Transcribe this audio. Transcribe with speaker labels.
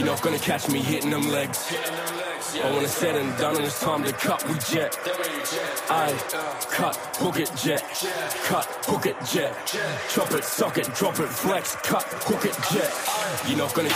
Speaker 1: not gonna catch me hitting them legs. But when it's said and done and it's time to cut, we jet. I cut, hook it, jet. Cut, hook it, jet. Chop it, suck it, drop it, flex. Cut, hook it, jet. You're not gonna